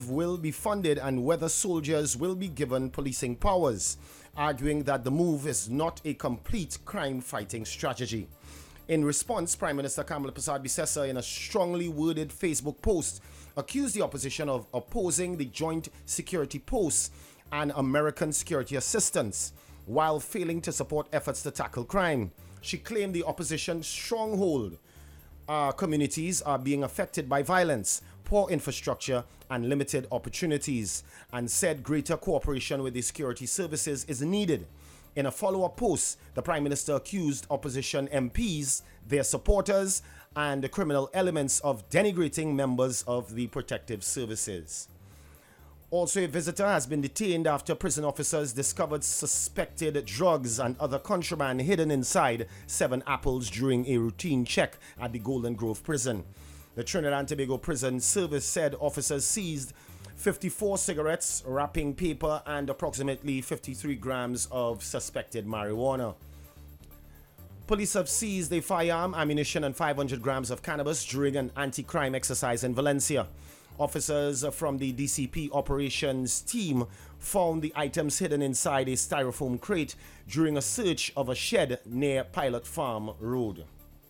will be funded and whether soldiers will be given policing powers, arguing that the move is not a complete crime-fighting strategy. In response, Prime Minister Kamala Persad-Bissessar, in a strongly worded Facebook post, accused the opposition of opposing the Joint Security Posts and American security assistance, while failing to support efforts to tackle crime. She claimed the opposition's stronghold communities are being affected by violence, poor infrastructure, and limited opportunities, and said greater cooperation with the security services is needed. In a follow-up post, the Prime Minister accused opposition MPs, their supporters, and the criminal elements of denigrating members of the protective services. Also, a visitor has been detained after prison officers discovered suspected drugs and other contraband hidden inside 7 apples during a routine check at the Golden Grove prison. The Trinidad and Tobago Prison Service said officers seized 54 cigarettes, wrapping paper, and approximately 53 grams of suspected marijuana. Police have seized a firearm, ammunition, and 500 grams of cannabis during an anti-crime exercise in Valencia. Officers from the DCP operations team found the items hidden inside a styrofoam crate during a search of a shed near Pilot Farm Road.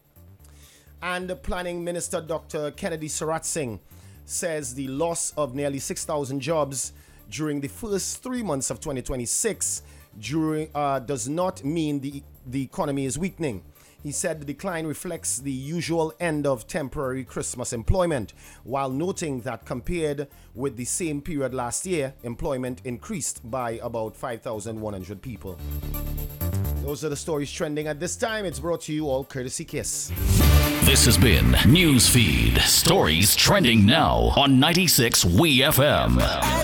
And Planning Minister Dr. Kennedy Sarath-Singh says the loss of nearly 6,000 jobs during the first 3 months of 2026 does not mean the economy is weakening. He said the decline reflects the usual end of temporary Christmas employment, while noting that compared with the same period last year, employment increased by about 5,100 people. Those are the stories trending at this time. It's brought to you all courtesy KISS. This has been Newsfeed. Stories trending now on 96 WeFM.